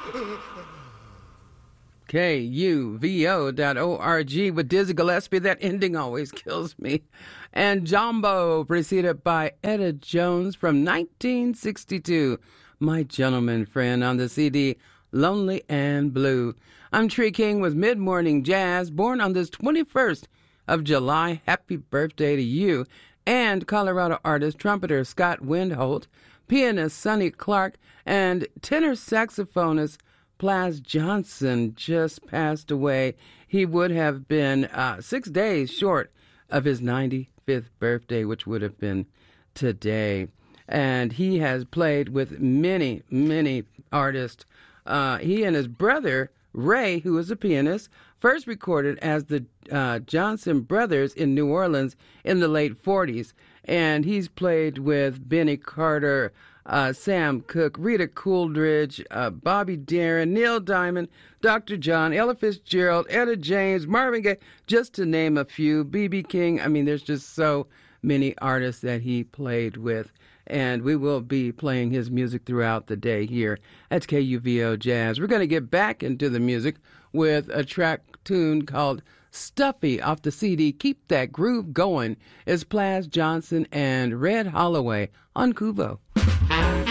KUVO.org with Dizzy Gillespie. That ending always kills me. And Jumbo, preceded by Etta Jones from 1962. My Gentleman Friend on the CD Lonely and Blue. I'm Tree King with Mid-Morning Jazz, born on this 21st of July. Happy birthday to you. And Colorado artist, trumpeter Scott Windholt, pianist Sonny Clark, and tenor saxophonist Plas Johnson just passed away. He would have been 6 days short of his 95th birthday, which would have been today. And he has played with many, many artists. He and his brother, Ray, who is a pianist, first recorded as the Johnson Brothers in New Orleans in the late 40s. And he's played with Benny Carter, Sam Cooke, Rita Coolidge, Bobby Darin, Neil Diamond, Dr. John, Ella Fitzgerald, Etta James, Marvin Gaye, just to name a few, B.B. King. I mean, there's just so many artists that he played with. And we will be playing his music throughout the day here at KUVO Jazz. We're going to get back into the music with a track tune called Stuffy off the CD Keep That Groove Going. It's Plas Johnson and Red Holloway on KUVO.